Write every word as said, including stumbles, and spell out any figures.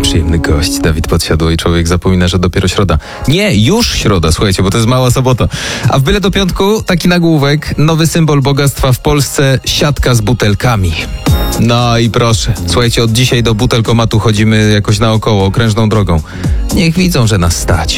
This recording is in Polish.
Przyjemny gość, Dawid Podsiadło i człowiek zapomina, że dopiero środa. Nie, już środa, słuchajcie, bo to jest mała sobota. A w Byle do Piątku taki nagłówek, nowy symbol bogactwa w Polsce, siatka z butelkami. No i proszę, słuchajcie, od dzisiaj do butelkomatu chodzimy jakoś naokoło, okrężną drogą. Niech widzą, że nas stać.